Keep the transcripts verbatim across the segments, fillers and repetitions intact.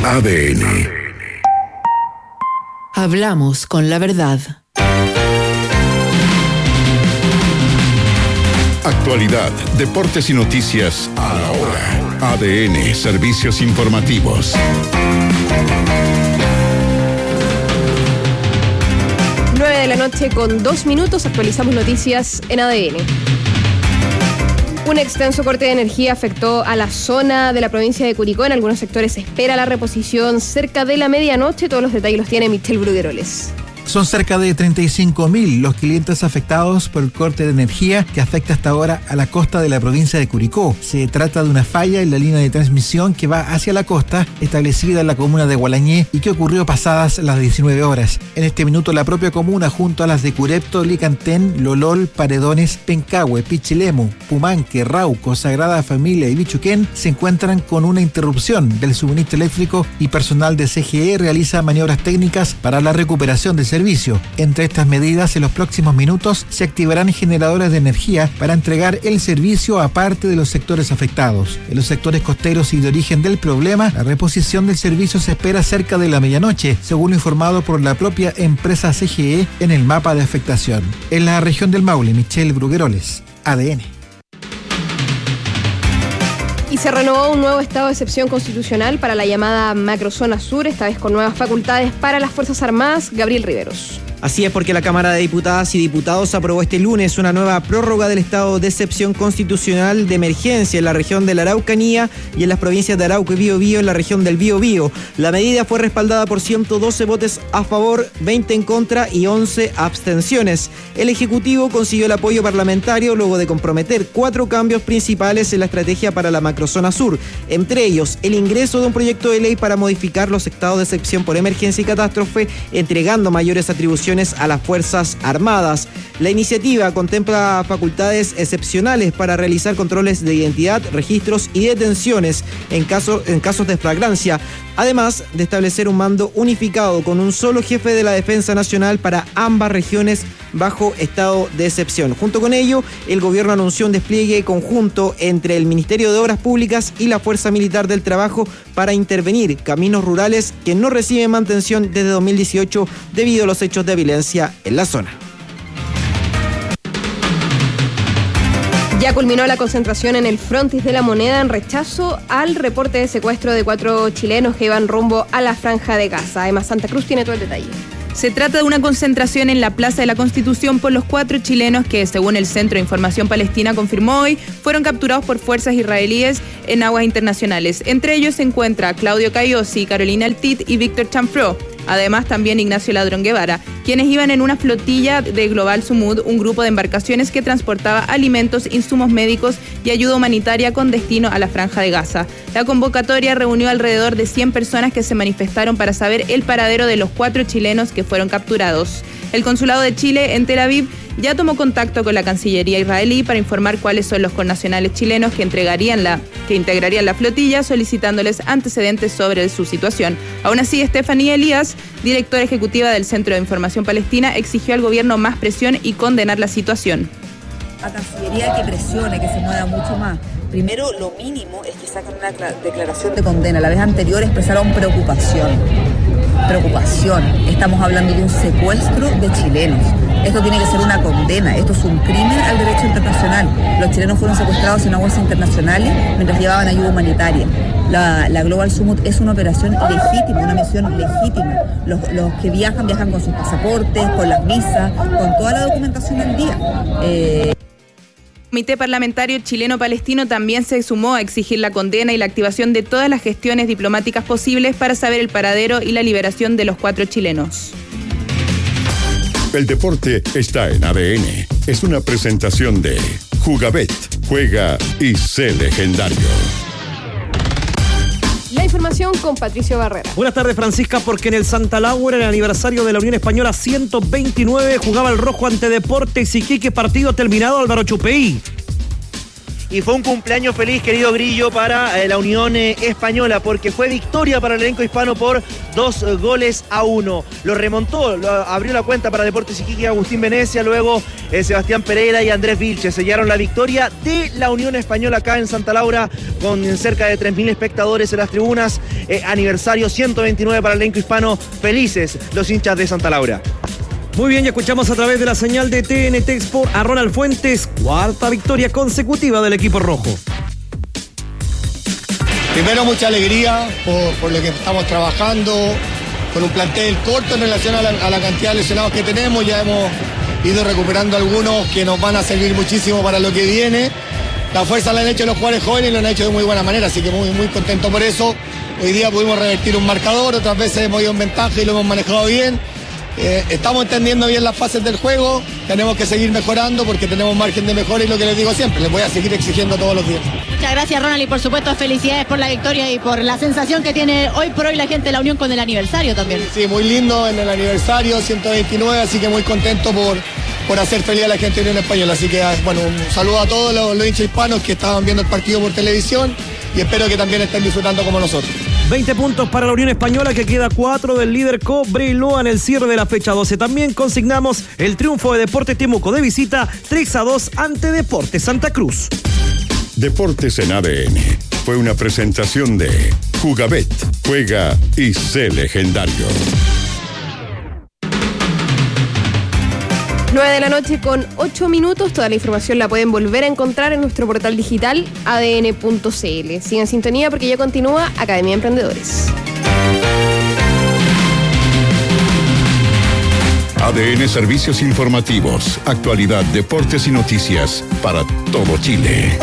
A D N. Hablamos con la verdad. Actualidad, deportes y noticias a la hora. A D N, servicios informativos. nueve de la noche con dos minutos, actualizamos noticias en A D N. Un extenso corte de energía afectó a la zona de la provincia de Curicó. En algunos sectores se espera la reposición cerca de la medianoche. Todos los detalles los tiene Michel Brugueroles. Son cerca de treinta y cinco mil los clientes afectados por el corte de energía que afecta hasta ahora a la costa de la provincia de Curicó. Se trata de una falla en la línea de transmisión que va hacia la costa, establecida en la comuna de Gualañé y que ocurrió pasadas las diecinueve horas. En este minuto la propia comuna, junto a las de Curepto, Licantén, Lolol, Paredones, Pencahue, Pichilemu, Pumanque, Rauco, Sagrada Familia y Bichuquén, se encuentran con una interrupción del suministro eléctrico y personal de C G E realiza maniobras técnicas para la recuperación del servicio. Entre estas medidas, en los próximos minutos se activarán generadores de energía para entregar el servicio a parte de los sectores afectados. En los sectores costeros y de origen del problema, la reposición del servicio se espera cerca de la medianoche, según lo informado por la propia empresa C G E en el mapa de afectación. En la región del Maule, Michel Brugueroles, A D N. Y se renovó un nuevo estado de excepción constitucional para la llamada Macrozona Sur, esta vez con nuevas facultades para las Fuerzas Armadas. Gabriel Riveros. Así es, porque la Cámara de Diputadas y Diputados aprobó este lunes una nueva prórroga del estado de excepción constitucional de emergencia en la región de la Araucanía y en las provincias de Arauco y Biobío en la región del Biobío. La medida fue respaldada por ciento doce votos a favor, veinte en contra y once abstenciones. El Ejecutivo consiguió el apoyo parlamentario luego de comprometer cuatro cambios principales en la estrategia para la Macrozona Sur, entre ellos el ingreso de un proyecto de ley para modificar los estados de excepción por emergencia y catástrofe, entregando mayores atribuciones a las Fuerzas Armadas. La iniciativa contempla facultades excepcionales para realizar controles de identidad, registros y detenciones en, caso, en casos de flagrancia, además de establecer un mando unificado con un solo jefe de la Defensa Nacional para ambas regiones bajo estado de excepción. Junto con ello, el gobierno anunció un despliegue conjunto entre el Ministerio de Obras Públicas y la Fuerza Militar del Trabajo para intervenir caminos rurales que no reciben mantención desde dos mil dieciocho debido a los hechos de violencia en la zona. Ya culminó la concentración en el frontis de la Moneda en rechazo al reporte de secuestro de cuatro chilenos que iban rumbo a la Franja de Gaza. Además, Santa Cruz tiene todo el detalle. Se trata de una concentración en la Plaza de la Constitución por los cuatro chilenos que, según el Centro de Información Palestina confirmó hoy, fueron capturados por fuerzas israelíes en aguas internacionales. Entre ellos se encuentra Claudio Cayosi, Carolina Altit y Víctor Chanfró. Además, también Ignacio Ladrón Guevara, quienes iban en una flotilla de Global Sumud, un grupo de embarcaciones que transportaba alimentos, insumos médicos y ayuda humanitaria con destino a la Franja de Gaza. La convocatoria reunió alrededor de cien personas que se manifestaron para saber el paradero de los cuatro chilenos que fueron capturados. El Consulado de Chile en Tel Aviv ya tomó contacto con la Cancillería israelí para informar cuáles son los connacionales chilenos que entregarían la, que integrarían la flotilla, solicitándoles antecedentes sobre su situación. Aún así, Estefanía Elías, directora ejecutiva del Centro de Información Palestina, exigió al gobierno más presión y condenar la situación. A Cancillería que presione, que se mueva mucho más. Primero, lo mínimo es que saquen una declaración de condena. La vez anterior expresaron preocupación. Preocupación. Estamos hablando de un secuestro de chilenos. Esto tiene que ser una condena. Esto es un crimen al derecho internacional. Los chilenos fueron secuestrados en aguas internacionales mientras llevaban ayuda humanitaria. La, la Global Sumud es una operación legítima, una misión legítima. Los, los que viajan, viajan con sus pasaportes, con las visas, con toda la documentación al día. Eh... El Comité Parlamentario Chileno-Palestino también se sumó a exigir la condena y la activación de todas las gestiones diplomáticas posibles para saber el paradero y la liberación de los cuatro chilenos. El deporte está en A D N. Es una presentación de Jugabet. Juega y sé legendario. La información con Patricio Barrera. Buenas tardes, Francisca, porque en el Santa Laura, en el aniversario de la Unión Española ciento veintinueve, jugaba el rojo ante Deportes Iquique, partido terminado, Álvaro Chupey. y fue un cumpleaños feliz, querido Grillo, para eh, la Unión eh, Española, porque fue victoria para el elenco hispano por dos eh, goles a uno. Lo remontó, lo, abrió la cuenta para Deportes Iquique Agustín Venecia, luego eh, Sebastián Pereira y Andrés Vilche sellaron la victoria de la Unión Española acá en Santa Laura, con cerca de tres mil espectadores en las tribunas. Eh, aniversario ciento veintinueve para el elenco hispano. Felices los hinchas de Santa Laura. Muy bien, ya escuchamos a través de la señal de T N T Sport a Ronald Fuentes, cuarta victoria consecutiva del equipo rojo. Primero, mucha alegría por, por lo que estamos trabajando, con un plantel corto en relación a la, a la cantidad de lesionados que tenemos. Ya hemos ido recuperando algunos que nos van a servir muchísimo para lo que viene. La fuerza la han hecho los jugadores jóvenes y lo han hecho de muy buena manera, así que muy, muy contento por eso. Hoy día pudimos revertir un marcador, otras veces hemos ido en ventaja y lo hemos manejado bien. Eh, estamos entendiendo bien las fases del juego, tenemos que seguir mejorando porque tenemos margen de mejora y lo que les digo siempre, les voy a seguir exigiendo todos los días. Muchas gracias, Ronald, y por supuesto felicidades por la victoria y por la sensación que tiene hoy por hoy la gente de la Unión con el aniversario también. Sí, muy lindo en el aniversario, ciento veintinueve, así que muy contento por, por hacer feliz a la gente de Unión Española. Así que bueno, un saludo a todos los, los hinchas hispanos que estaban viendo el partido por televisión y espero que también estén disfrutando como nosotros. veinte puntos para la Unión Española, que queda cuatro del líder Cobreloa en el cierre de la fecha doce. También consignamos el triunfo de Deportes Temuco de visita tres a dos ante Deportes Santa Cruz. Deportes en A D N fue una presentación de Jugabet. Juega y sé legendario. nueve de la noche con ocho minutos. Toda la información la pueden volver a encontrar en nuestro portal digital a d n punto c l. Sigan en sintonía porque ya continúa Academia de Emprendedores. A D N Servicios Informativos, actualidad, deportes y noticias para todo Chile.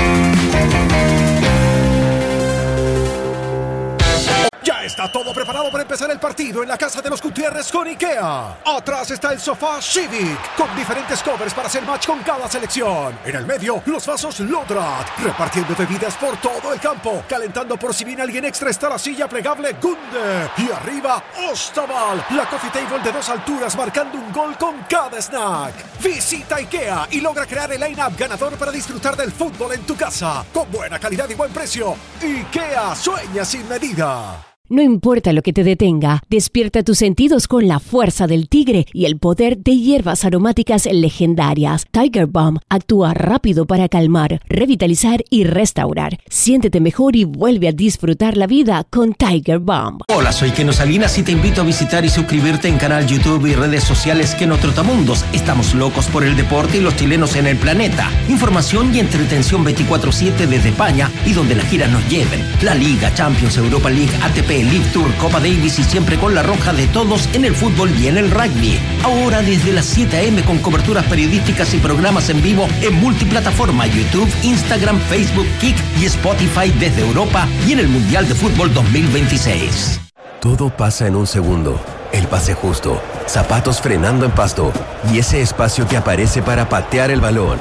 Ya está todo preparado para empezar el partido en la casa de los Gutiérrez con IKEA. Atrás está el sofá Civic, con diferentes covers para hacer match con cada selección. En el medio, los vasos Lodrat, repartiendo bebidas por todo el campo. Calentando por si viene alguien extra está la silla plegable Gunde. Y arriba, Ostaval, la coffee table de dos alturas marcando un gol con cada snack. Visita IKEA y logra crear el line-up ganador para disfrutar del fútbol en tu casa. Con buena calidad y buen precio. IKEA, sueña sin medida. No importa lo que te detenga, despierta tus sentidos con la fuerza del tigre y el poder de hierbas aromáticas legendarias. Tiger Balm actúa rápido para calmar, revitalizar y restaurar. Siéntete mejor y vuelve a disfrutar la vida con Tiger Balm. Hola, soy Keno Salinas y te invito a visitar y suscribirte en canal YouTube y redes sociales Keno Trotamundos. Estamos locos por el deporte y los chilenos en el planeta. Información y entretención veinticuatro siete desde España y donde las giras nos lleven. La Liga, Champions, Europa League, A T P, League Tour, Copa Davis y siempre con la roja de todos en el fútbol y en el rugby. Ahora desde las siete a eme con coberturas periodísticas y programas en vivo en multiplataforma YouTube, Instagram, Facebook, Kik y Spotify desde Europa y en el Mundial de Fútbol dos mil veintiséis. Todo pasa en un segundo. El pase justo, zapatos frenando en pasto y ese espacio que aparece para patear el balón.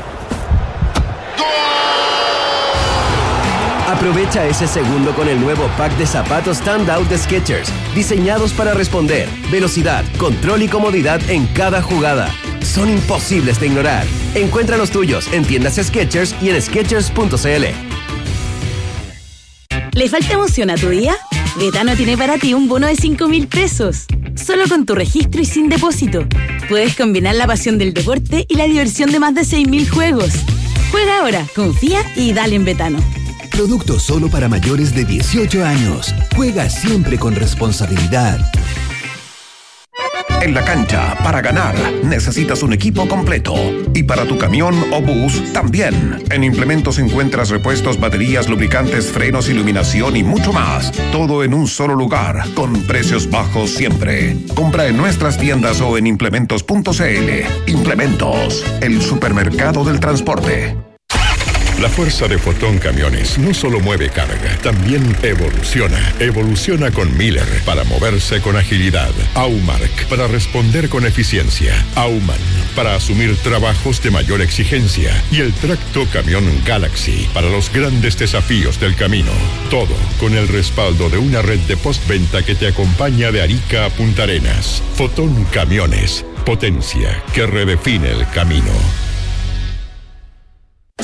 Aprovecha ese segundo con el nuevo pack de zapatos Standout de Skechers, diseñados para responder, velocidad, control y comodidad en cada jugada. Son imposibles de ignorar. Encuentra los tuyos en tiendas Skechers y en skechers punto c l. ¿Le falta emoción a tu día? Betano tiene para ti un bono de cinco mil pesos. Solo con tu registro y sin depósito. Puedes combinar la pasión del deporte y la diversión de más de seis mil juegos. Juega ahora, confía y dale en Betano. Producto solo para mayores de dieciocho años. Juega siempre con responsabilidad. En la cancha, para ganar, necesitas un equipo completo. Y para tu camión o bus, también. En Implementos encuentras repuestos, baterías, lubricantes, frenos, iluminación y mucho más. Todo en un solo lugar, con precios bajos siempre. Compra en nuestras tiendas o en implementos punto c l. Implementos, el supermercado del transporte. La fuerza de Fotón Camiones no solo mueve carga, también evoluciona. Evoluciona con Miller para moverse con agilidad. Aumark para responder con eficiencia. Auman para asumir trabajos de mayor exigencia. Y el tracto camión Galaxy para los grandes desafíos del camino. Todo con el respaldo de una red de postventa que te acompaña de Arica a Punta Arenas. Fotón Camiones, potencia que redefine el camino.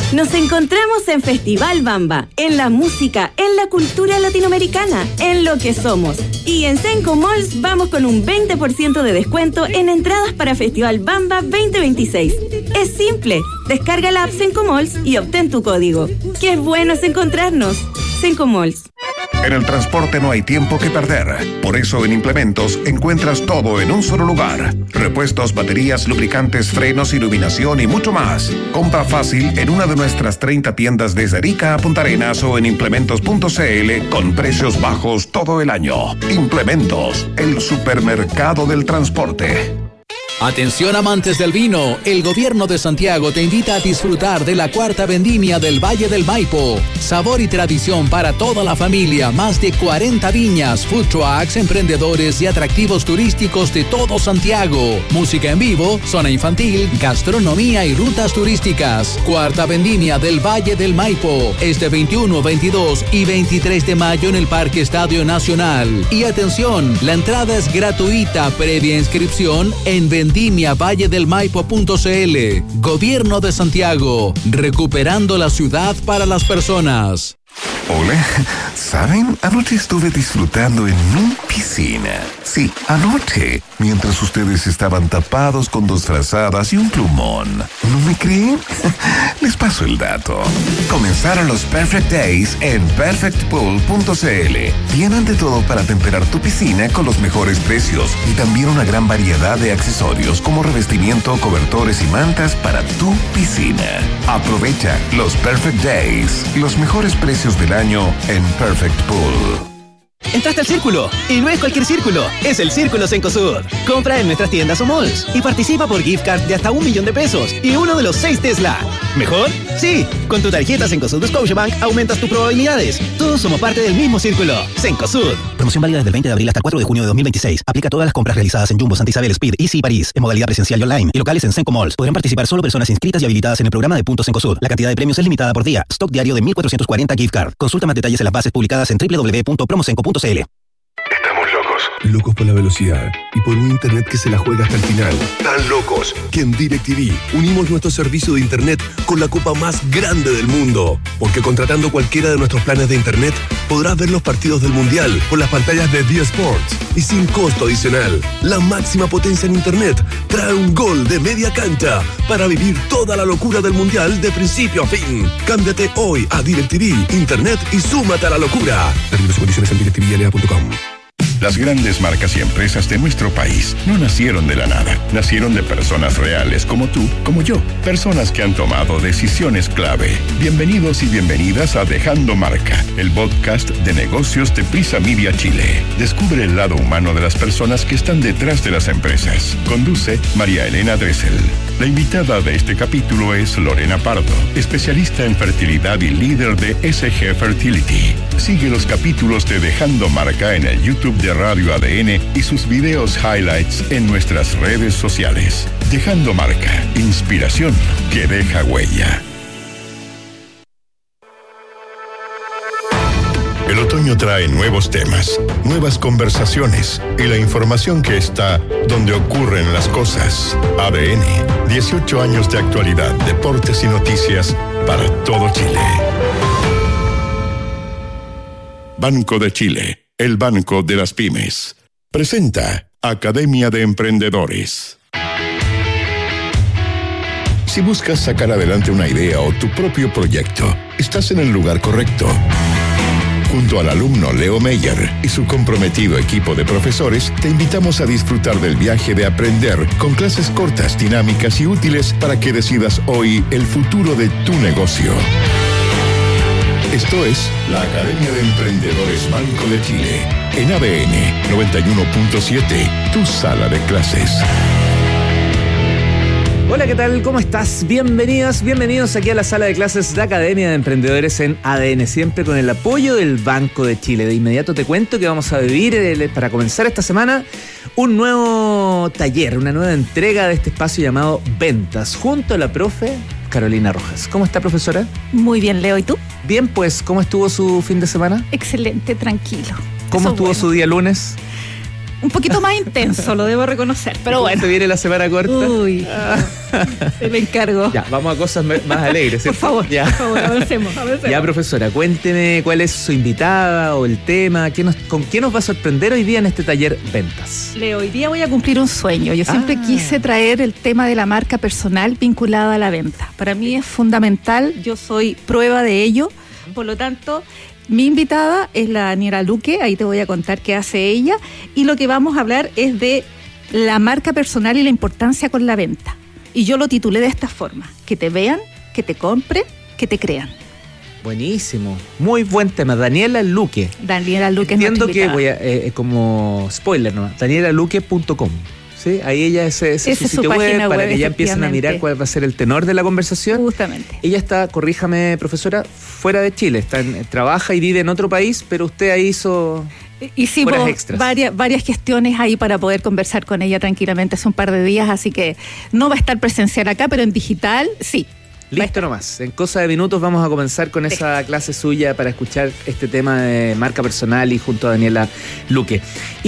Nos encontramos en Festival Bamba, en la música, en la cultura latinoamericana, en lo que somos. Y en Senco Malls vamos con un veinte por ciento de descuento en entradas para Festival Bamba veinte veintiséis. Es simple, descarga la app Senco Malls y obtén tu código. ¡Qué bueno es encontrarnos! Senco Malls. En el transporte no hay tiempo que perder. Por eso en Implementos encuentras todo en un solo lugar. Repuestos, baterías, lubricantes, frenos, iluminación y mucho más. Compra fácil en una de nuestras treinta tiendas desde Arica a Punta Arenas o en implementos punto c l con precios bajos todo el año. Implementos, el supermercado del transporte. Atención amantes del vino, el gobierno de Santiago te invita a disfrutar de la cuarta vendimia del Valle del Maipo. Sabor y tradición para toda la familia, más de cuarenta viñas, food trucks, emprendedores y atractivos turísticos de todo Santiago. Música en vivo, zona infantil, gastronomía y rutas turísticas. Cuarta vendimia del Valle del Maipo, este veintiuno, veintidós y veintitrés de mayo en el Parque Estadio Nacional. Y atención, la entrada es gratuita previa inscripción en vendimia valle del maipo punto c l. Gobierno de Santiago, recuperando la ciudad para las personas. Hola, ¿saben? Anoche estuve disfrutando en mi piscina. Sí, anoche, mientras ustedes estaban tapados con dos frazadas y un plumón. ¿No me creen? Les paso el dato. Comenzaron los Perfect Days en perfect pool punto c l. Tienen de todo para temperar tu piscina con los mejores precios y también una gran variedad de accesorios como revestimiento, cobertores y mantas para tu piscina. Aprovecha los Perfect Days, los mejores precios del año en Perfect Pool. Entraste al Círculo, y no es cualquier círculo, es el Círculo Cencosud. Compra en nuestras tiendas o malls y participa por gift card de hasta un millón de pesos y uno de los seis Tesla. ¿Mejor? Sí, con tu tarjeta Cencosud de Scotiabank aumentas tus probabilidades. Todos somos parte del mismo Círculo. Cencosud. Promoción válida desde el veinte de abril hasta el cuatro de junio de dos mil veintiséis. Aplica a todas las compras realizadas en Jumbo, Santa Isabel, Speed, Easy y París, en modalidad presencial y online, y locales en Cenco Malls. Podrán participar solo personas inscritas y habilitadas en el programa de Puntos Cencosud. La cantidad de premios es limitada por día. Stock diario de mil cuatrocientos cuarenta gift card. Consulta más detalles en las bases publicadas en doble u doble u doble u punto promocenco punto c l. Estamos locos. Locos por la velocidad y por un internet que se la juega hasta el final. Tan locos que en DirecTV unimos nuestro servicio de internet con la copa más grande del mundo. Porque contratando cualquiera de nuestros planes de internet podrás ver los partidos del Mundial por las pantallas de D Sports y sin costo adicional. La máxima potencia en internet trae un gol de media cancha para vivir toda la locura del Mundial de principio a fin. Cámbiate hoy a DirecTV, internet y súmate a la locura. Términos y condiciones en directivi l a punto com. Las grandes marcas y empresas de nuestro país no nacieron de la nada, nacieron de personas reales como tú, como yo, personas que han tomado decisiones clave. Bienvenidos y bienvenidas a Dejando Marca, el podcast de negocios de Prisa Media Chile. Descubre el lado humano de las personas que están detrás de las empresas. Conduce María Elena Dressel. La invitada de este capítulo es Lorena Pardo, especialista en fertilidad y líder de S G Fertility. Sigue los capítulos de Dejando Marca en el YouTube de Radio A D N y sus videos highlights en nuestras redes sociales. Dejando Marca, inspiración que deja huella. El otoño trae nuevos temas, nuevas conversaciones y la información que está donde ocurren las cosas. A D N, dieciocho años de actualidad, deportes y noticias para todo Chile. Banco de Chile, el banco de las pymes. Presenta Academia de Emprendedores. Si buscas sacar adelante una idea o tu propio proyecto, estás en el lugar correcto. Junto al alumno Leo Meyer y su comprometido equipo de profesores, te invitamos a disfrutar del viaje de aprender con clases cortas, dinámicas y útiles para que decidas hoy el futuro de tu negocio. Esto es la Academia de Emprendedores Banco de Chile, en A D N noventa y uno punto siete, tu sala de clases. Hola, ¿qué tal? ¿Cómo estás? Bienvenidas, bienvenidos aquí a la sala de clases de Academia de Emprendedores en A D N, siempre con el apoyo del Banco de Chile. De inmediato te cuento que vamos a vivir, eh, para comenzar esta semana, un nuevo taller, una nueva entrega de este espacio llamado Ventas, junto a la profe Carolina Rojas. ¿Cómo está, profesora? Muy bien, Leo. ¿Y tú? Bien, pues, ¿cómo estuvo su fin de semana? Excelente, tranquilo. ¿Cómo Eso estuvo bueno. su día lunes? un poquito más intenso, lo debo reconocer, pero bueno. ¿Se viene la semana corta? Uy, se me encargo. Ya, vamos a cosas más alegres, ¿cierto? Por favor, ya. por favor, avancemos, avancemos. Ya, profesora, cuénteme cuál es su invitada o el tema, ¿qué nos, ¿con qué nos va a sorprender hoy día en este taller Ventas? Leo, hoy día voy a cumplir un sueño. Yo siempre Ah. quise traer el tema de la marca personal vinculada a la venta. Para mí es fundamental, yo soy prueba de ello, por lo tanto... Mi invitada es la Daniela Luque, ahí te voy a contar qué hace ella, y lo que vamos a hablar es de la marca personal y la importancia con la venta. Y yo lo titulé de esta forma: que te vean, que te compren, que te crean. Buenísimo, muy buen tema. Daniela Luque. Daniela Luque. Entiendo es que invitada. voy a, eh, como spoiler nomás, daniela luque punto com. ¿Sí? Ahí ella, ese, ese es su Esa es su sitio web, página para web, que ya empiecen a mirar efectivamente. cuál va a ser el tenor de la conversación. Justamente. Ella está, corríjame, profesora, fuera de Chile, está en- trabaja y vive en otro país, pero usted ahí hizo Hicimos horas extras. varias, varias gestiones ahí para poder conversar con ella tranquilamente hace un par de días, así que no va a estar presencial acá, pero en digital sí. Listo nomás. En cosa de minutos vamos a comenzar con esa clase suya para escuchar este tema de marca personal y junto a Daniela Luque.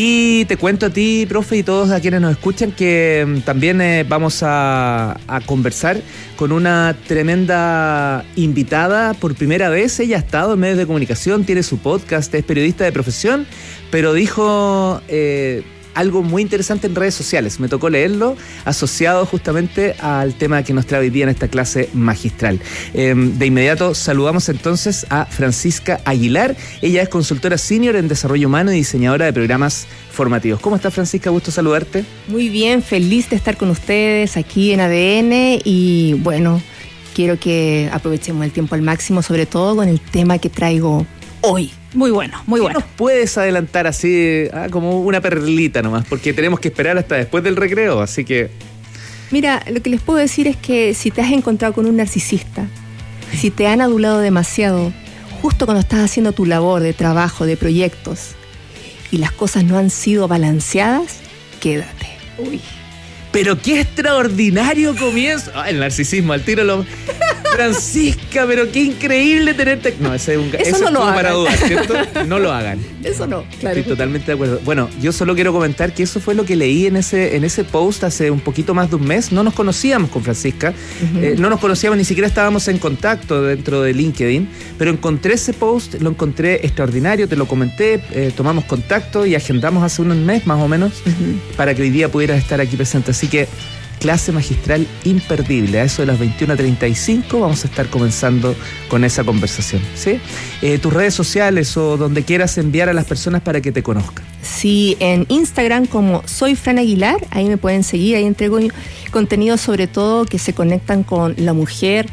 Y te cuento a ti, profe, y todos a quienes nos escuchan que mm, también eh, vamos a, a conversar con una tremenda invitada por primera vez. Ella ha estado en medios de comunicación, tiene su podcast, es periodista de profesión, pero dijo... Eh, algo muy interesante en redes sociales. Me tocó leerlo, asociado justamente al tema que nos trae hoy día en esta clase magistral. Eh, de inmediato saludamos entonces a Francisca Aguilar. Ella es consultora senior en desarrollo humano y diseñadora de programas formativos. ¿Cómo estás, Francisca? Gusto saludarte. Muy bien, feliz de estar con ustedes aquí en A D N y bueno, quiero que aprovechemos el tiempo al máximo, sobre todo con el tema que traigo hoy. Muy bueno, muy bueno. ¿Nos puedes adelantar así, ah, como una perlita nomás? Porque tenemos que esperar hasta después del recreo, así que... Mira, lo que les puedo decir es que si te has encontrado con un narcisista, si te han adulado demasiado, justo cuando estás haciendo tu labor de trabajo, de proyectos, y las cosas no han sido balanceadas, quédate. Uy. Pero qué extraordinario comienzo. Ah, el narcisismo, al tiro lo... Francisca, pero qué increíble tenerte... No, ese es un... Eso ese no es lo como hagan. para dudar, ¿cierto? No lo hagan. Eso no, claro. Estoy totalmente de acuerdo. Bueno, yo solo quiero comentar que eso fue lo que leí en ese, en ese post hace un poquito más de un mes. No nos conocíamos con Francisca, Ujú. eh, no nos conocíamos, ni siquiera estábamos en contacto dentro de LinkedIn, pero encontré ese post, lo encontré extraordinario, te lo comenté, eh, tomamos contacto y agendamos hace un mes más o menos para que hoy día pudieras estar aquí presente. Así que clase magistral imperdible. A eso de las veintiuna treinta y cinco vamos a estar comenzando con esa conversación, ¿sí? Eh, tus redes sociales o donde quieras enviar a las personas para que te conozcan. Sí, en Instagram como soy Fran Aguilar, ahí me pueden seguir, ahí entrego contenido sobre todo que se conectan con la mujer,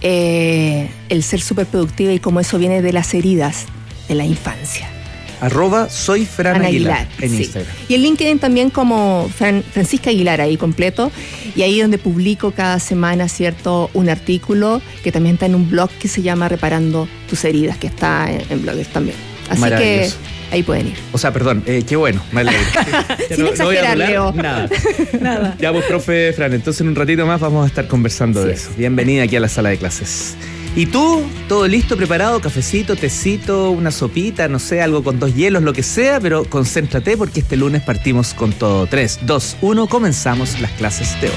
eh, el ser súper productiva y cómo eso viene de las heridas de la infancia. Arroba soy Fran Fran Aguilar, Aguilar, en sí. Instagram. Y en LinkedIn también como Fran- Francisca Aguilar, ahí completo. Y ahí donde publico cada semana, ¿cierto? Un artículo que también está en un blog que se llama Reparando tus heridas, que está en, en bloggers también. Así que Maravilloso. ahí pueden ir. O sea, perdón, eh, qué bueno, me alegro. Ya Sin no- no voy a exagerar, anular Leo. Nada. Nada. Ya pues, profe Fran, entonces en un ratito más vamos a estar conversando de eso. Bienvenida aquí a la sala de clases. ¿Y tú? ¿Todo listo, preparado? Cafecito, tecito, una sopita, no sé, algo con dos hielos, lo que sea, pero concéntrate porque este lunes partimos con todo. tres, dos, uno, comenzamos las clases de hoy.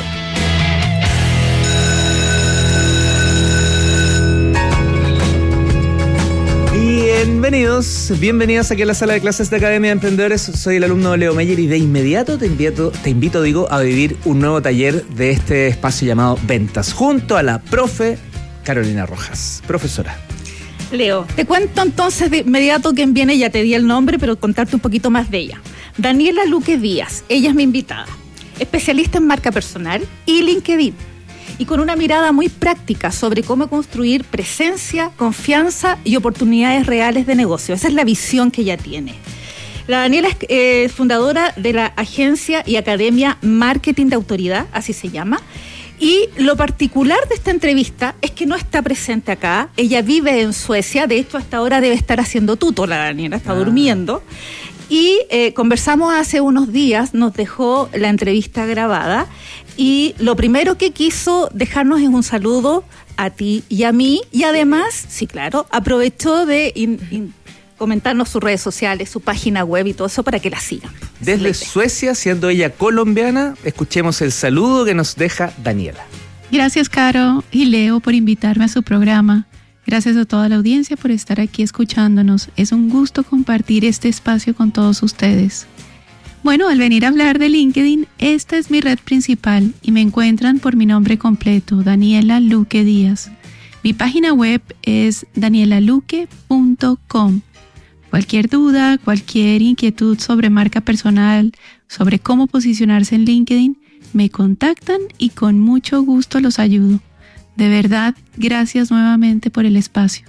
Bienvenidos, bienvenidas aquí a la sala de clases de Academia de Emprendedores. Soy el alumno Leo Meyer y de inmediato te invito, te invito, digo, a vivir un nuevo taller de este espacio llamado Ventas, junto a la profe Carolina Rojas. Profesora. Leo, te cuento entonces de inmediato quién viene, ya te di el nombre, pero contarte un poquito más de ella. Daniela Luque Díaz, ella es mi invitada, especialista en marca personal y LinkedIn, y con una mirada muy práctica sobre cómo construir presencia, confianza y oportunidades reales de negocio. Esa es la visión que ella tiene. La Daniela es eh, fundadora de la agencia y academia Marketing de Autoridad, así se llama. Y lo particular de esta entrevista es que no está presente acá. Ella vive en Suecia, de hecho hasta ahora debe estar haciendo tuto, la Daniela está Ah. durmiendo. Y eh, conversamos hace unos días, nos dejó la entrevista grabada y lo primero que quiso dejarnos es un saludo a ti y a mí y además, sí claro, aprovechó de in- in- comentarnos sus redes sociales, su página web y todo eso para que la sigan. Desde Suecia, siendo ella colombiana, escuchemos el saludo que nos deja Daniela. Gracias, Caro y Leo, por invitarme a su programa. Gracias a toda la audiencia por estar aquí escuchándonos. Es un gusto compartir este espacio con todos ustedes. Bueno, al venir a hablar de LinkedIn, esta es mi red principal y me encuentran por mi nombre completo, Daniela Luque Díaz. Mi página web es daniela luque punto com. Cualquier duda, cualquier inquietud sobre marca personal, sobre cómo posicionarse en LinkedIn, me contactan y con mucho gusto los ayudo. De verdad, gracias nuevamente por el espacio.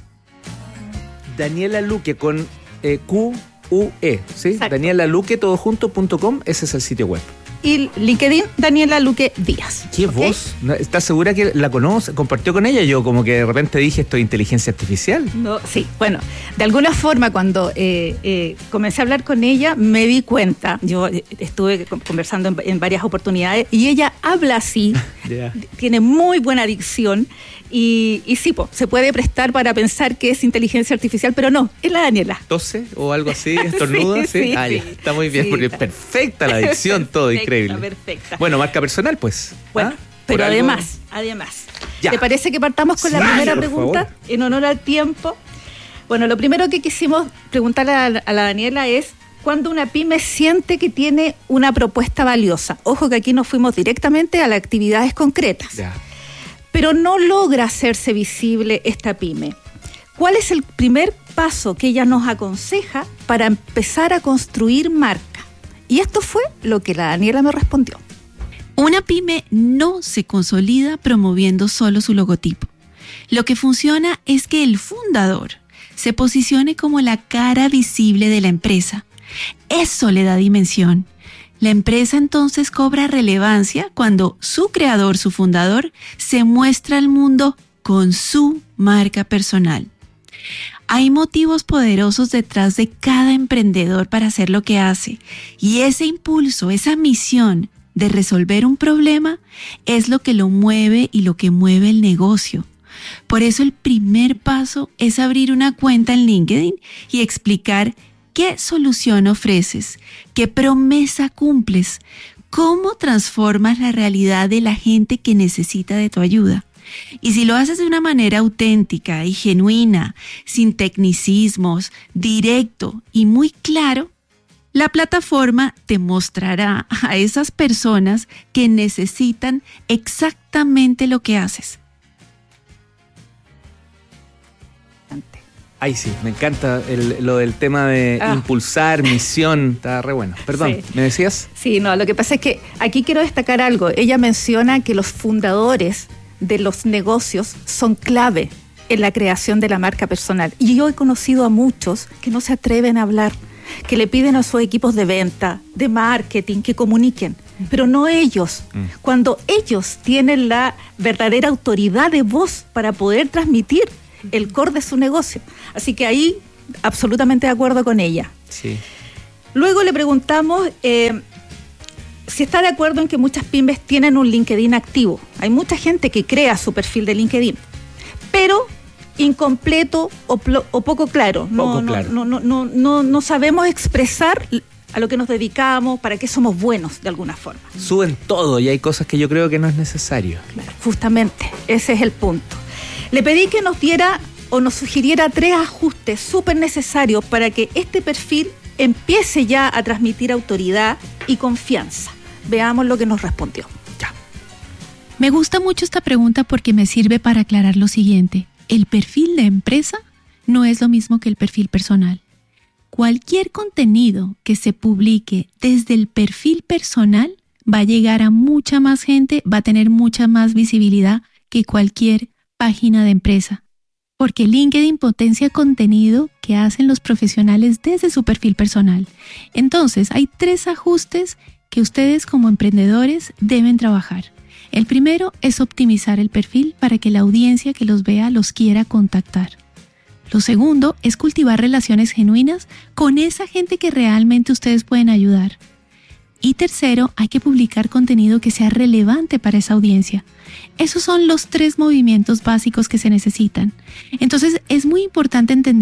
Daniela Luque con eh, Q U E, ¿sí? Daniela Luque todo junto punto com, ese es el sitio web. Y LinkedIn, Daniela Luque Díaz. ¿Qué ¿okay? voz? ¿Estás segura que la conoce? ¿Compartió con ella? Yo como que de repente dije, esto es inteligencia artificial. No, sí, bueno, de alguna forma cuando eh, eh, comencé a hablar con ella me di cuenta, yo estuve conversando en, en varias oportunidades y ella habla así, yeah. tiene muy buena dicción y, y sí, po, se puede prestar para pensar que es inteligencia artificial, pero no, es la Daniela. ¿Tose o algo así? ¿Estornuda? sí, sí, ah, sí, ya, está muy bien, sí, porque es perfecta la dicción, todo perfecta, increíble. Perfecta. Bueno, marca personal, pues. Bueno, ¿ah? pero además, algo... además, ya. ¿te parece que partamos con la sí, primera pregunta? Favor. En honor al tiempo. Bueno, lo primero que quisimos preguntarle a, a la Daniela es ¿cuándo una pyme siente que tiene una propuesta valiosa? Ojo que aquí nos fuimos directamente a las actividades concretas. Ya. Pero no logra hacerse visible esta pyme. ¿Cuál es el primer paso que ella nos aconseja para empezar a construir marca? Y esto fue lo que la Daniela me respondió. Una pyme no se consolida promoviendo solo su logotipo. Lo que funciona es que el fundador se posicione como la cara visible de la empresa. Eso le da dimensión. La empresa entonces cobra relevancia cuando su creador, su fundador, se muestra al mundo con su marca personal. Hay motivos poderosos detrás de cada emprendedor para hacer lo que hace, y ese impulso, esa misión de resolver un problema es lo que lo mueve y lo que mueve el negocio. Por eso el primer paso es abrir una cuenta en LinkedIn y explicar qué solución ofreces, qué promesa cumples, cómo transformas la realidad de la gente que necesita de tu ayuda. Y si lo haces de una manera auténtica y genuina, sin tecnicismos, directo y muy claro, la plataforma te mostrará a esas personas que necesitan exactamente lo que haces. Ay, sí, me encanta el, lo del tema de ah. impulsar, misión, está re bueno. Perdón, sí. ¿me decías? Sí, no, lo que pasa es que aquí quiero destacar algo. Ella menciona que los fundadores de los negocios son clave en la creación de la marca personal. Y yo he conocido a muchos que no se atreven a hablar, que le piden a sus equipos de venta, de marketing, que comuniquen, pero no ellos. Mm. Cuando ellos tienen la verdadera autoridad de voz para poder transmitir el core de su negocio. Así que ahí, absolutamente de acuerdo con ella. Sí. Luego le preguntamos eh, si está de acuerdo en que muchas pymes tienen un LinkedIn activo. Hay mucha gente que crea su perfil de LinkedIn, pero incompleto o, o poco claro. No, poco claro. No, no, no, no, no sabemos expresar a lo que nos dedicamos, para qué somos buenos de alguna forma. Suben todo y hay cosas que yo creo que no es necesario. Claro, justamente, ese es el punto. Le pedí que nos diera o nos sugiriera tres ajustes súper necesarios para que este perfil empiece ya a transmitir autoridad y confianza. Veamos lo que nos respondió. Ya. Me gusta mucho esta pregunta porque me sirve para aclarar lo siguiente. El perfil de empresa no es lo mismo que el perfil personal. Cualquier contenido que se publique desde el perfil personal va a llegar a mucha más gente, va a tener mucha más visibilidad que cualquier página de empresa, porque LinkedIn potencia contenido que hacen los profesionales desde su perfil personal. Entonces, hay tres ajustes que ustedes como emprendedores deben trabajar. El primero es optimizar el perfil para que la audiencia que los vea los quiera contactar. Lo segundo es cultivar relaciones genuinas con esa gente que realmente ustedes pueden ayudar. Y tercero, hay que publicar contenido que sea relevante para esa audiencia. Esos son los tres movimientos básicos que se necesitan. Entonces, es muy importante entender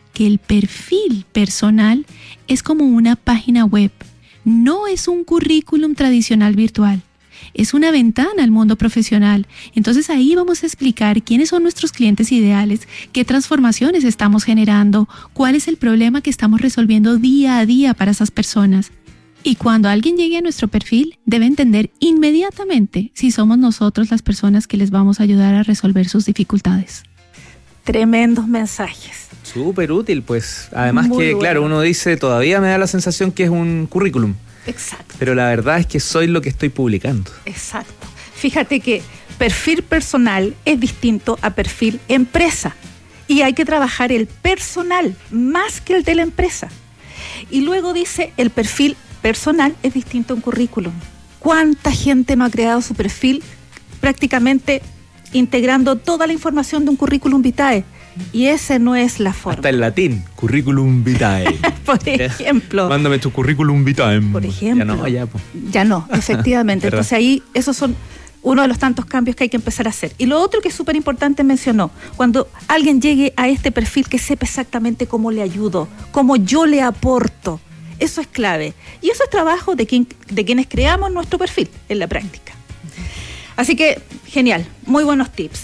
que el perfil personal es como una página web, no es un currículum tradicional virtual. Es una ventana al mundo profesional. Entonces ahí vamos a explicar quiénes son nuestros clientes ideales, qué transformaciones estamos generando, cuál es el problema que estamos resolviendo día a día para esas personas. Y cuando alguien llegue a nuestro perfil, debe entender inmediatamente si somos nosotros las personas que les vamos a ayudar a resolver sus dificultades. Tremendos mensajes. Súper útil, pues. Además Muy que, bueno. claro, uno dice, todavía me da la sensación que es un currículum. Exacto. Pero la verdad es que soy lo que estoy publicando. Exacto. Fíjate que perfil personal es distinto a perfil empresa. Y hay que trabajar el personal más que el de la empresa. Y luego dice, el perfil personal es distinto a un currículum. ¿Cuánta gente no ha creado su perfil prácticamente integrando toda la información de un currículum vitae? Y ese no es la forma. Hasta en latín, currículum vitae. Por ejemplo. Mándame tu currículum vitae. Por ejemplo. Ya no, ya. Po. Ya no, efectivamente. Entonces ahí, esos son uno de los tantos cambios que hay que empezar a hacer. Y lo otro que es súper importante mencionó, cuando alguien llegue a este perfil, que sepa exactamente cómo le ayudo, cómo yo le aporto. Eso es clave. Y eso es trabajo de, quien, de quienes creamos nuestro perfil en la práctica. Así que, genial, muy buenos tips.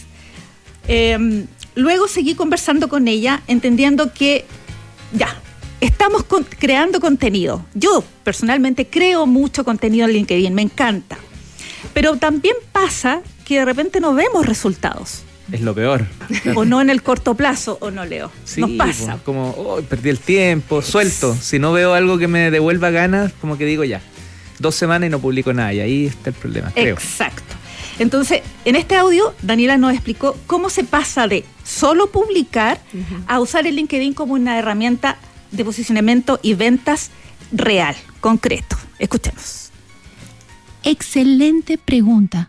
Eh, luego seguí conversando con ella, entendiendo que ya, estamos con, creando contenido. Yo personalmente creo mucho contenido en LinkedIn, me encanta. Pero también pasa que de repente no vemos resultados. Es lo peor. O no en el corto plazo, o no, Leo. Sí, nos pasa. Pues, como, oh, perdí el tiempo, suelto. Si no veo algo que me devuelva ganas, como que digo ya, dos semanas y no publico nada. Y ahí está el problema, creo. Exacto. Entonces, en este audio, Daniela nos explicó cómo se pasa de solo publicar uh-huh. a usar el LinkedIn como una herramienta de posicionamiento y ventas real, concreto. Escuchemos. Excelente pregunta.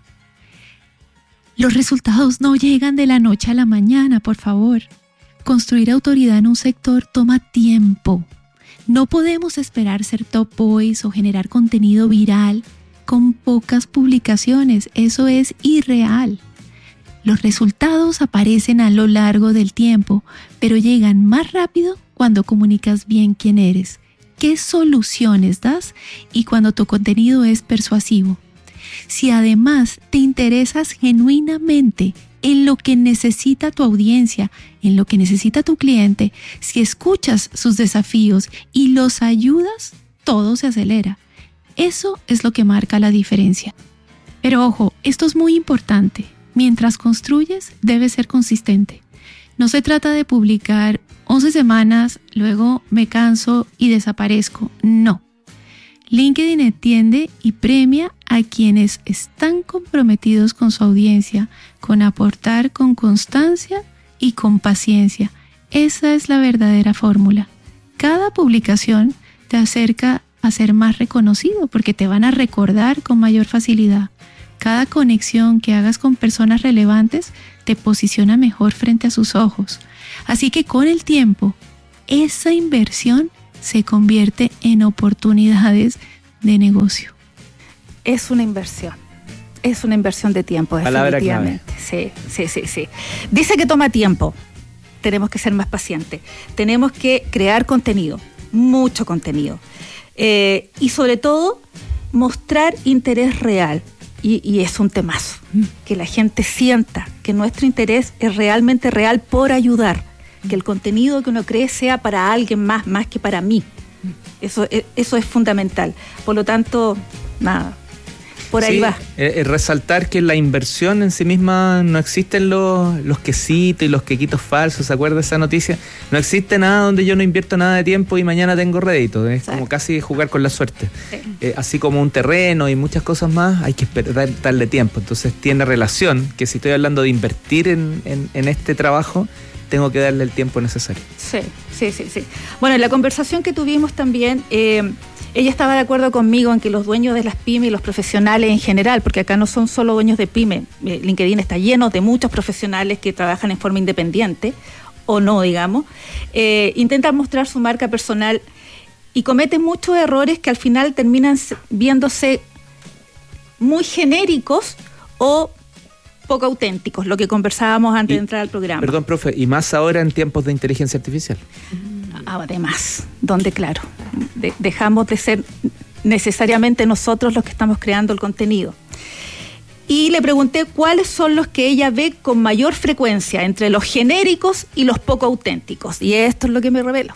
Los resultados no llegan de la noche a la mañana, por favor. Construir autoridad en un sector toma tiempo. No podemos esperar ser top voice o generar contenido viral con pocas publicaciones. Eso es irreal. Los resultados aparecen a lo largo del tiempo, pero llegan más rápido cuando comunicas bien quién eres, qué soluciones das y cuando tu contenido es persuasivo. Si además te interesas genuinamente en lo que necesita tu audiencia, en lo que necesita tu cliente, si escuchas sus desafíos y los ayudas, todo se acelera. Eso es lo que marca la diferencia. Pero ojo, esto es muy importante. Mientras construyes, debes ser consistente. No se trata de publicar once semanas, luego me canso y desaparezco. No. LinkedIn entiende y premia a quienes están comprometidos con su audiencia, con aportar con constancia y con paciencia. Esa es la verdadera fórmula. Cada publicación te acerca a ser más reconocido porque te van a recordar con mayor facilidad. Cada conexión que hagas con personas relevantes te posiciona mejor frente a sus ojos. Así que con el tiempo, esa inversión se convierte en oportunidades de negocio. Es una inversión. Es una inversión de tiempo, Palabra definitivamente. Sí, sí, sí, sí. Dice que toma tiempo. Tenemos que ser más pacientes. Tenemos que crear contenido, mucho contenido. Eh, y sobre todo, mostrar interés real. Y, y es un temazo. Que la gente sienta que nuestro interés es realmente real por ayudar. Que el contenido que uno cree sea para alguien más, más que para mí. Eso, eso es fundamental. Por lo tanto, nada, por ahí sí, va. Eh, resaltar que la inversión en sí misma no existen los, los quesitos y los quequitos falsos. ¿Se acuerda de esa noticia? No existe nada donde yo no invierto nada de tiempo y mañana tengo rédito. Es Exacto. como casi jugar con la suerte. Sí. Eh, así como un terreno y muchas cosas más, hay que esperar, darle tiempo. Entonces tiene relación que si estoy hablando de invertir en, en, en este trabajo, tengo que darle el tiempo necesario. Sí, sí, sí, sí. Bueno, en la conversación que tuvimos también, eh, ella estaba de acuerdo conmigo en que los dueños de las pymes y los profesionales en general, porque acá no son solo dueños de pymes, eh, LinkedIn está lleno de muchos profesionales que trabajan en forma independiente, o no, digamos, eh, intentan mostrar su marca personal y cometen muchos errores que al final terminan viéndose muy genéricos o poco auténticos, lo que conversábamos antes y, de entrar al programa. Perdón, profe, y más ahora en tiempos de inteligencia artificial. Además, donde claro, de, dejamos de ser necesariamente nosotros los que estamos creando el contenido. Y le pregunté cuáles son los que ella ve con mayor frecuencia entre los genéricos y los poco auténticos. Y esto es lo que me reveló.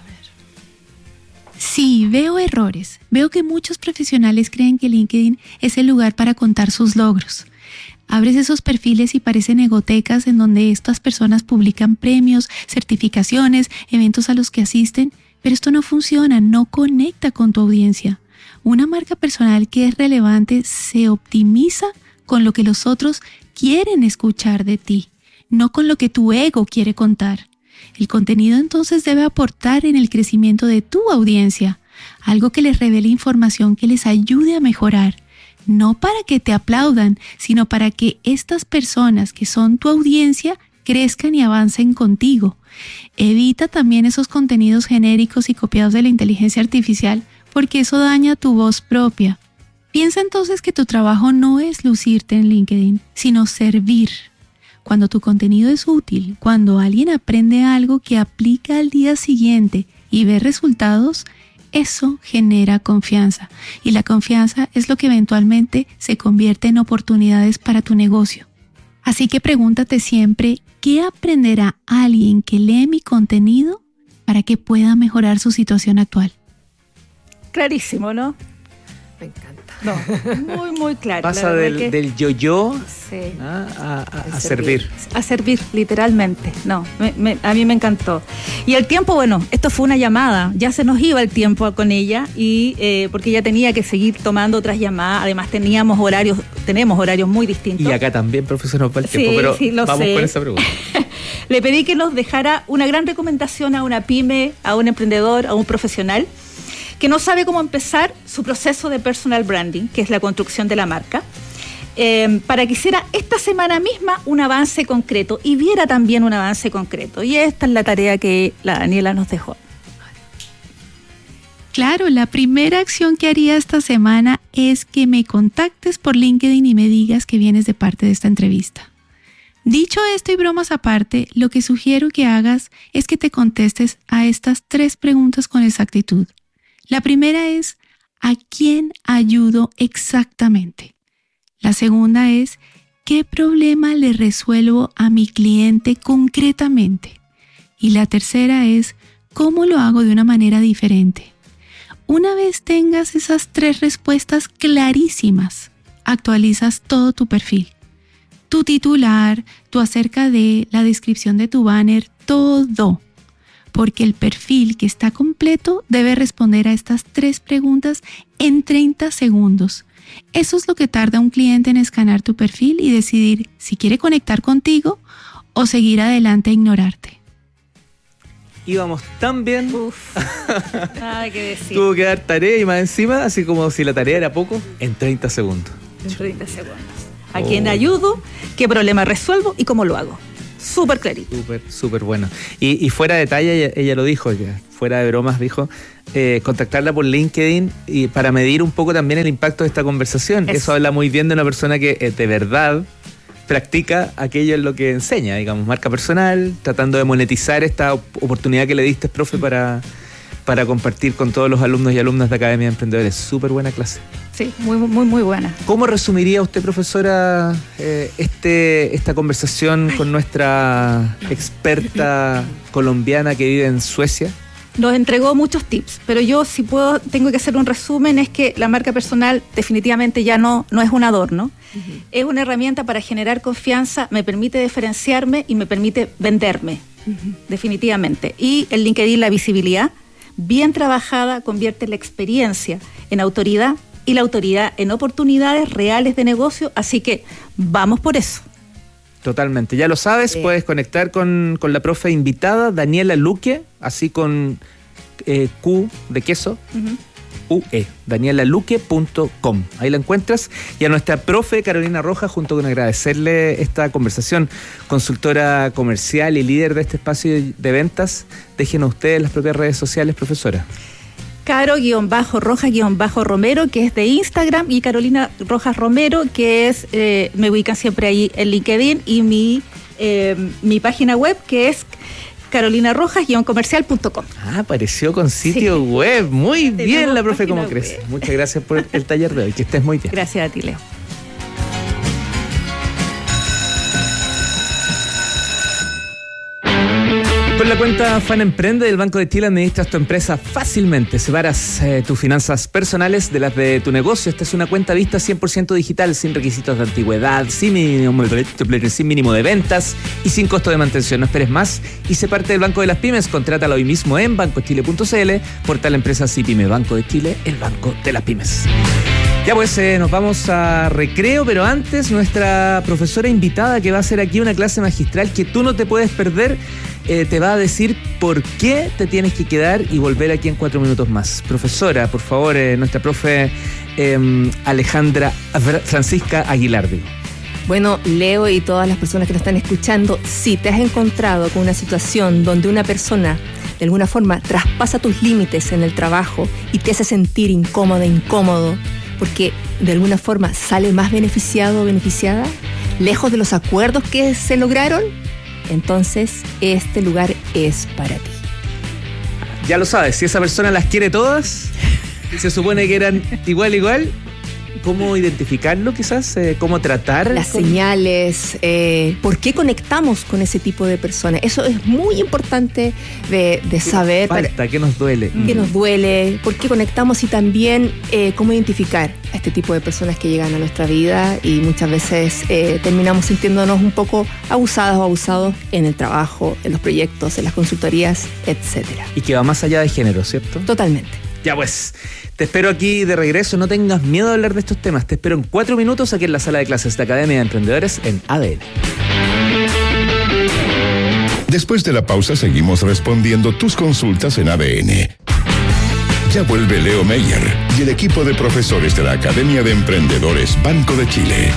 Sí, veo errores. Veo que muchos profesionales creen que LinkedIn es el lugar para contar sus logros. Abres esos perfiles y parecen egotecas en donde estas personas publican premios, certificaciones, eventos a los que asisten, pero esto no funciona, no conecta con tu audiencia. Una marca personal que es relevante se optimiza con lo que los otros quieren escuchar de ti, no con lo que tu ego quiere contar. El contenido entonces debe aportar en el crecimiento de tu audiencia, algo que les revele información que les ayude a mejorar. No para que te aplaudan, sino para que estas personas que son tu audiencia crezcan y avancen contigo. Evita también esos contenidos genéricos y copiados de la inteligencia artificial, porque eso daña tu voz propia. Piensa entonces que tu trabajo no es lucirte en LinkedIn, sino servir. Cuando tu contenido es útil, cuando alguien aprende algo que aplica al día siguiente y ve resultados, eso genera confianza, y la confianza es lo que eventualmente se convierte en oportunidades para tu negocio. Así que pregúntate siempre, ¿qué aprenderá alguien que lee mi contenido para que pueda mejorar su situación actual? Clarísimo, ¿no? Me encanta. No, muy, muy claro. Pasa del, que... del yo-yo sí. a, a, a, a servir. servir. A servir, literalmente. No, me, me, a mí me encantó. Y el tiempo, bueno, esto fue una llamada. Ya se nos iba el tiempo con ella y eh, porque ella tenía que seguir tomando otras llamadas. Además teníamos horarios, tenemos horarios muy distintos. Y acá también, profesor, nos va el sí, tiempo, pero sí, lo vamos sé. con esa pregunta. Le pedí que nos dejara una gran recomendación a una pyme, a un emprendedor, a un profesional que no sabe cómo empezar su proceso de personal branding, que es la construcción de la marca, eh, para que hiciera esta semana misma un avance concreto y viera también un avance concreto. Y esta es la tarea que la Daniela nos dejó. Claro, la primera acción que haría esta semana es que me contactes por LinkedIn y me digas que vienes de parte de esta entrevista. Dicho esto y bromas aparte, lo que sugiero que hagas es que te contestes a estas tres preguntas con exactitud. La primera es, ¿a quién ayudo exactamente? La segunda es, ¿qué problema le resuelvo a mi cliente concretamente? Y la tercera es, ¿cómo lo hago de una manera diferente? Una vez tengas esas tres respuestas clarísimas, actualizas todo tu perfil. Tu titular, tu acerca de, la descripción de tu banner, todo. Porque el perfil que está completo debe responder a estas tres preguntas en treinta segundos. Eso es lo que tarda un cliente en escanear tu perfil y decidir si quiere conectar contigo o seguir adelante e ignorarte. Íbamos tan bien. Uf, nada que decir. Tuvo que dar tarea y más encima, así como si la tarea era poco, en treinta segundos. En treinta segundos. ¿A oh. quién ayudo? ¿Qué problema resuelvo? ¿Y cómo lo hago? Súper clarito. Súper, súper bueno. Y, y fuera de detalle, ella, ella lo dijo, ya, fuera de bromas, dijo, eh, contactarla por LinkedIn y para medir un poco también el impacto de esta conversación. Eso, Eso habla muy bien de una persona que eh, de verdad practica aquello en lo que enseña, digamos, marca personal, tratando de monetizar esta op- oportunidad que le diste, profe, para, para compartir con todos los alumnos y alumnas de Academia de Emprendedores. Súper buena clase. Sí, muy, muy, muy buena. ¿Cómo resumiría usted, profesora, eh, este, esta conversación con nuestra experta colombiana que vive en Suecia? Nos entregó muchos tips, pero yo si puedo, tengo que hacer un resumen, es que la marca personal definitivamente ya no, no es un adorno, uh-huh. Es una herramienta para generar confianza, me permite diferenciarme y me permite venderme, uh-huh. Definitivamente. Y el LinkedIn, la visibilidad, bien trabajada, convierte la experiencia en autoridad y la autoridad en oportunidades reales de negocio, así que vamos por eso. Totalmente, ya lo sabes, sí. Puedes conectar con, con la profe invitada, Daniela Luque, así con eh, Q de queso, uh-huh. U E, daniela luque punto com. Ahí la encuentras. Y a nuestra profe Carolina Rojas, junto con agradecerle esta conversación, consultora comercial y líder de este espacio de ventas, déjenos ustedes las propias redes sociales, profesora. Caro-Rojas-Romero, que es de Instagram, y Carolina Rojas Romero, que es, eh, me ubican siempre ahí en LinkedIn, y mi, eh, mi página web, que es carolina rojas guion comercial punto com. Ah, apareció con sitio sí. web. Muy Tenemos bien la profe como crece. Muchas gracias por el taller de hoy. Que estés muy bien. Gracias a ti, Leo. Con la cuenta Fan Emprende del Banco de Chile administras tu empresa fácilmente. Separas eh, tus finanzas personales de las de tu negocio. Esta es una cuenta vista cien por ciento digital, sin requisitos de antigüedad, sin mínimo, sin mínimo de ventas y sin costo de mantención. No esperes más y sé parte del Banco de las Pymes. Contrátala hoy mismo en banco chile punto c l, portal Empresas y Pyme. Banco de Chile, el Banco de las Pymes. Ya pues, eh, nos vamos a recreo, pero antes nuestra profesora invitada, que va a hacer aquí una clase magistral que tú no te puedes perder, eh, te va a decir por qué te tienes que quedar y volver aquí en cuatro minutos más. Profesora, por favor, eh, nuestra profe eh, Alejandra Francisca Aguilardi. Bueno, Leo y todas las personas que nos están escuchando, si te has encontrado con una situación donde una persona de alguna forma traspasa tus límites en el trabajo y te hace sentir incómoda, incómodo, porque de alguna forma sale más beneficiado o beneficiada, lejos de los acuerdos que se lograron, entonces este lugar es para ti. Ya lo sabes, si esa persona las quiere todas, se supone que eran igual, igual, ¿cómo identificarlo quizás? Eh, ¿Cómo tratar? Las con... señales, eh, ¿por qué conectamos con ese tipo de personas? Eso es muy importante de, de saber. ¿Qué falta? ¿Qué nos duele? ¿Qué nos duele? ¿Por qué conectamos? Y también eh, cómo identificar a este tipo de personas que llegan a nuestra vida y muchas veces eh, terminamos sintiéndonos un poco abusadas o abusados en el trabajo, en los proyectos, en las consultorías, etcétera. Y que va más allá de género, ¿cierto? Totalmente. Ya pues, te espero aquí de regreso. No tengas miedo de hablar de estos temas. Te espero en cuatro minutos aquí en la sala de clases de Academia de Emprendedores en A D N. Después de la pausa seguimos respondiendo tus consultas en A D N. Ya vuelve Leo Meyer y el equipo de profesores de la Academia de Emprendedores Banco de Chile.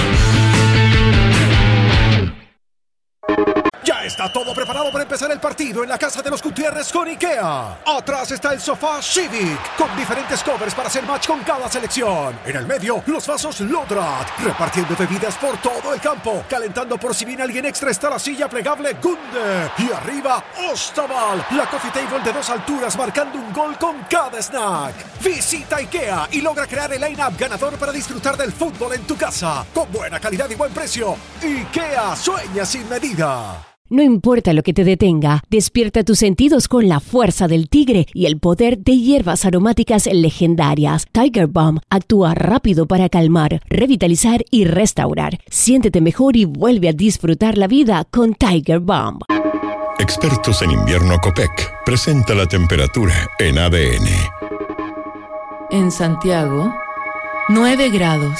Está todo preparado para empezar el partido en la casa de los Gutiérrez con IKEA. Atrás está el sofá Civic, con diferentes covers para hacer match con cada selección. En el medio, los vasos Lodrat, repartiendo bebidas por todo el campo. Calentando por si viene alguien extra está la silla plegable Gunde. Y arriba, Ostaval, la coffee table de dos alturas, marcando un gol con cada snack. Visita IKEA y logra crear el line-up ganador para disfrutar del fútbol en tu casa. Con buena calidad y buen precio. IKEA, sueña sin medida. No importa lo que te detenga, despierta tus sentidos con la fuerza del tigre y el poder de hierbas aromáticas legendarias. Tiger Balm actúa rápido para calmar, revitalizar y restaurar. Siéntete mejor y vuelve a disfrutar la vida con Tiger Balm. Expertos en invierno Copec presenta la temperatura en A D N. En Santiago, nueve grados.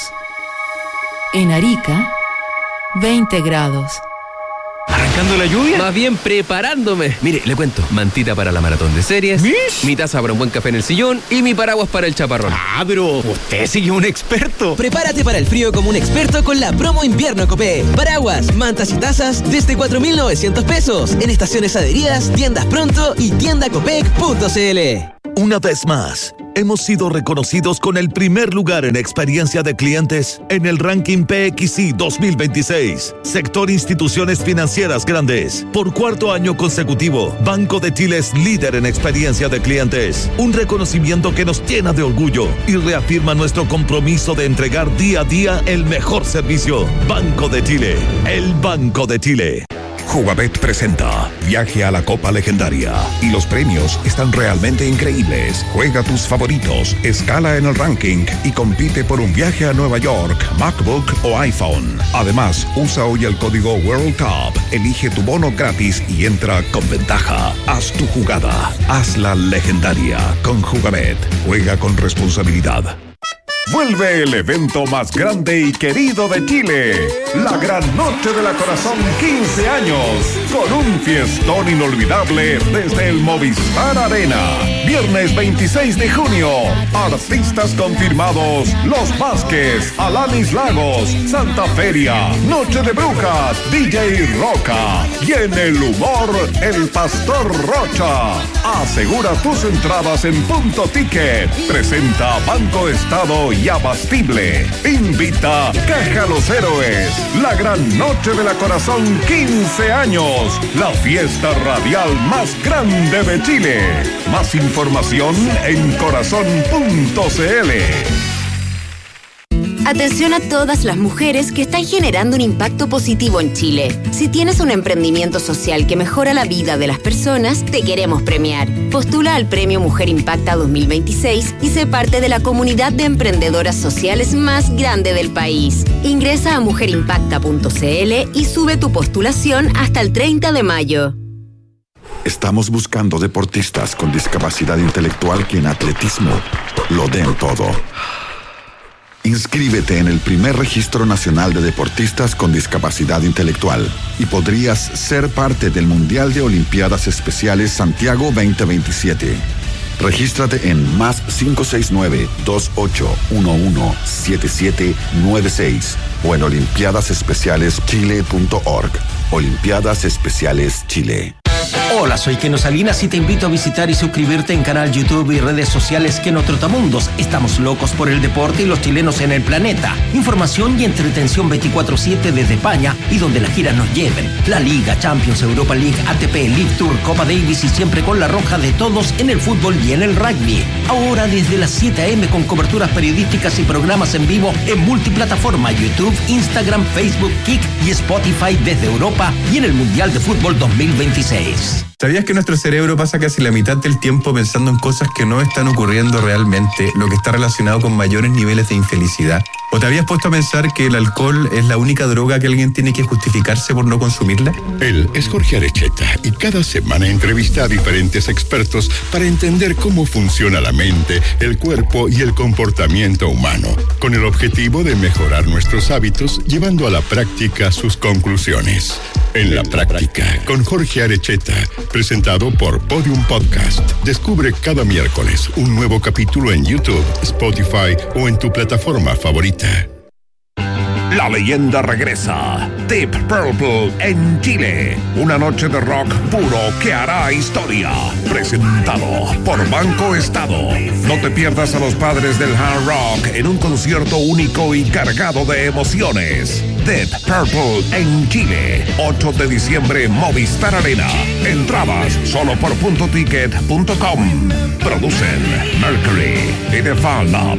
En Arica, veinte grados. ¿Arrancando la lluvia? Más bien preparándome. Mire, le cuento. Mantita para la maratón de series. ¿Mish? Mi taza para un buen café en el sillón. Y mi paraguas para el chaparrón. Ah, pero usted sí que es un experto. Prepárate para el frío como un experto con la promo invierno Copé. Paraguas, mantas y tazas desde cuatro mil novecientos pesos. En estaciones adheridas, tiendas pronto y tienda copec punto c l. Una vez más, hemos sido reconocidos con el primer lugar en experiencia de clientes en el ranking P X I dos mil veintiséis. Sector Instituciones Financieras Grandes. Por cuarto año consecutivo, Banco de Chile es líder en experiencia de clientes. Un reconocimiento que nos llena de orgullo y reafirma nuestro compromiso de entregar día a día el mejor servicio. Banco de Chile, el Banco de Chile. Jugabet presenta Viaje a la Copa Legendaria y los premios están realmente increíbles. Juega tus favoritos, escala en el ranking y compite por un viaje a Nueva York, MacBook o iPhone. Además, usa hoy el código World Cup, elige tu bono gratis y entra con ventaja. Haz tu jugada, hazla legendaria con Jugabet. Juega con responsabilidad. Vuelve el evento más grande y querido de Chile, la Gran Noche de la Corazón quince años, con un fiestón inolvidable desde el Movistar Arena. Viernes veintiséis de junio. Artistas confirmados: Los Vázquez, Alanis Lagos, Santa Feria, Noche de Brujas, D J Roca. Y en el humor, el Pastor Rocha. Asegura tus entradas en Punto Ticket. Presenta Banco Estado y Abastible. Invita Caja Los Héroes. La gran noche de la Corazón, quince años. La fiesta radial más grande de Chile. Más información en corazón punto c l. Atención a todas las mujeres que están generando un impacto positivo en Chile. Si tienes un emprendimiento social que mejora la vida de las personas, te queremos premiar. Postula al Premio Mujer Impacta dos mil veintiséis y sé parte de la comunidad de emprendedoras sociales más grande del país. Ingresa a mujer impacta punto c l y sube tu postulación hasta el treinta de mayo. Estamos buscando deportistas con discapacidad intelectual que en atletismo lo den todo. Inscríbete en el primer Registro Nacional de Deportistas con Discapacidad Intelectual y podrías ser parte del Mundial de Olimpiadas Especiales Santiago veinte veintisiete. Regístrate en más cinco seis nueve, dos ocho uno uno, siete siete nueve seis o en olimpiadas especiales chile punto org. Olimpiadas Especiales Chile. Hola, soy Keno Salinas y te invito a visitar y suscribirte en canal YouTube y redes sociales Keno Trotamundos. Estamos locos por el deporte y los chilenos en el planeta. Información y entretención veinticuatro siete desde España y donde las giras nos lleven. La Liga, Champions, Europa League, A T P, League Tour, Copa Davis y siempre con la roja de todos en el fútbol y en el rugby. Ahora desde las siete a eme con coberturas periodísticas y programas en vivo en multiplataforma: YouTube, Instagram, Facebook, Kik y Spotify desde Europa y en el Mundial de Fútbol dos mil veintiséis. ¿Sabías que nuestro cerebro pasa casi la mitad del tiempo pensando en cosas que no están ocurriendo realmente, lo que está relacionado con mayores niveles de infelicidad? ¿O te habías puesto a pensar que el alcohol es la única droga que alguien tiene que justificarse por no consumirla? Él es Jorge Arecheta y cada semana entrevista a diferentes expertos para entender cómo funciona la mente, el cuerpo y el comportamiento humano, con el objetivo de mejorar nuestros hábitos, llevando a la práctica sus conclusiones. En la práctica, con Jorge Arecheta, presentado por Podium Podcast. Descubre cada miércoles un nuevo capítulo en YouTube, Spotify o en tu plataforma favorita. La leyenda regresa. Deep Purple en Chile. Una noche de rock puro que hará historia. Presentado por Banco Estado. No te pierdas a los padres del hard rock en un concierto único y cargado de emociones. Deep Purple en Chile. ocho de diciembre, Movistar Arena. Entradas solo por punto ticket punto com. Producen Mercury y The Fan Lab.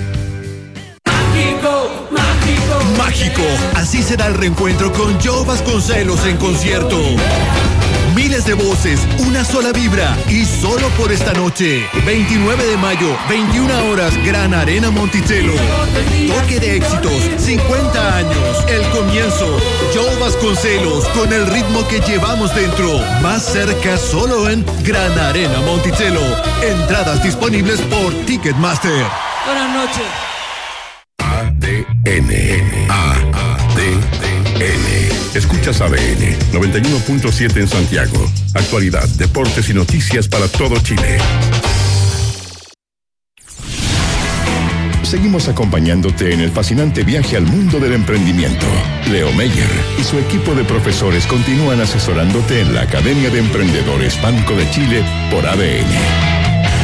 Mágico, mágico, mágico. Así será el reencuentro con Joe Vasconcelos en concierto. Miles de voces, una sola vibra y solo por esta noche. veintinueve de mayo, veintiuna horas, Gran Arena Monticello. Toque de éxitos, cincuenta años, el comienzo. Joe Vasconcelos con el ritmo que llevamos dentro. Más cerca solo en Gran Arena Monticello. Entradas disponibles por Ticketmaster. Buenas noches. A D N. A D N. Escuchas A D N noventa y uno punto siete en Santiago. Actualidad, deportes y noticias para todo Chile. Seguimos acompañándote en el fascinante viaje al mundo del emprendimiento. Leo Meyer y su equipo de profesores continúan asesorándote en la Academia de Emprendedores Banco de Chile por A D N.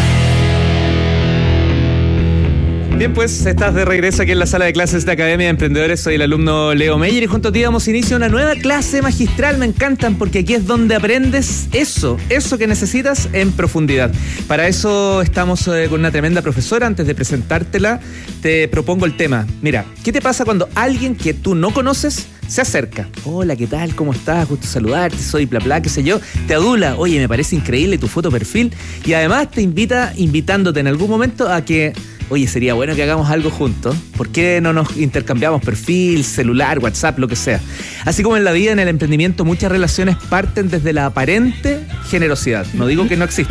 Bien, pues estás de regreso aquí en la sala de clases de Academia de Emprendedores. Soy el alumno Leo Meyer y junto a ti damos inicio a una nueva clase magistral. Me encantan porque aquí es donde aprendes eso, eso que necesitas en profundidad. Para eso estamos eh, con una tremenda profesora. Antes de presentártela, te propongo el tema. Mira, ¿qué te pasa cuando alguien que tú no conoces se acerca? Hola, ¿qué tal? ¿Cómo estás? Gusto saludarte, soy bla bla, qué sé yo. Te adula, oye, me parece increíble tu foto perfil. Y además te invita, invitándote en algún momento a que... Oye, sería bueno que hagamos algo juntos. ¿Por qué no nos intercambiamos perfil, celular, WhatsApp, lo que sea? Así como en la vida, en el emprendimiento, muchas relaciones parten desde la aparente generosidad. No digo que no exista.